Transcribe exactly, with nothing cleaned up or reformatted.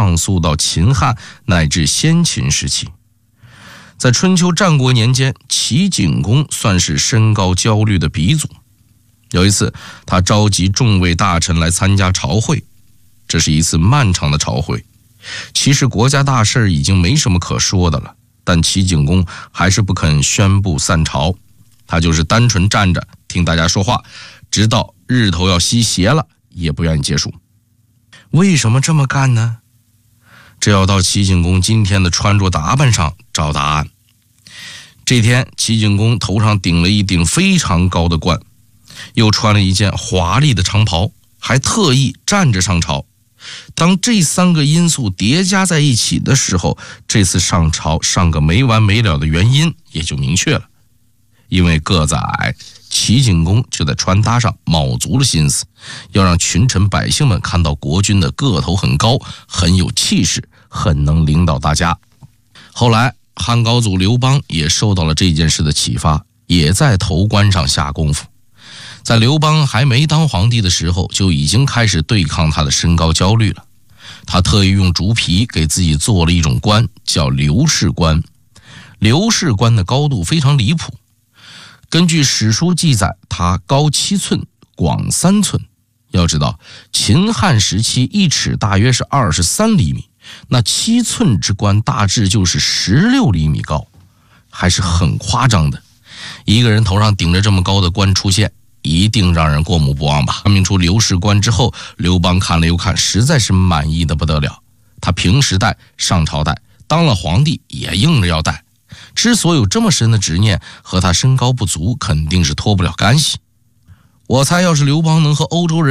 上溯到秦汉乃至先秦时期。在春秋战国年间，齐景公算是身高焦虑的鼻祖。有一次，他召集众位大臣来参加朝会，这是一次漫长的朝会。其实国家大事已经没什么可说的了，但齐景公还是不肯宣布散朝，他就是单纯站着听大家说话，直到日头要西斜了也不愿意结束。为什么这么干呢？这要到齐景公今天的穿着打扮上找答案。这天，齐景公头上顶了一顶非常高的冠，又穿了一件华丽的长袍，还特意站着上朝。当这三个因素叠加在一起的时候，这次上朝上个没完没了的原因也就明确了。因为个子矮，齐景公就在穿搭上卯足了心思，要让群臣百姓们看到国君的个头很高，很有气势，很能领导大家。后来汉高祖刘邦也受到了这件事的启发，也在头冠上下功夫。在刘邦还没当皇帝的时候，就已经开始对抗他的身高焦虑了。他特意用竹皮给自己做了一种冠，叫刘氏冠。刘氏冠的高度非常离谱，根据史书记载，他高七寸，广三寸。要知道，秦汉时期一尺大约是二十三厘米，那七寸之冠大致就是十六厘米高，还是很夸张的。一个人头上顶着这么高的冠出现，一定让人过目不忘吧。发明出刘氏冠之后，刘邦看了又看，实在是满意的不得了。他平时戴，上朝戴，当了皇帝也硬着要戴。之所以有这么深的执念，和他身高不足肯定是脱不了干系。我猜要是刘邦能和欧洲人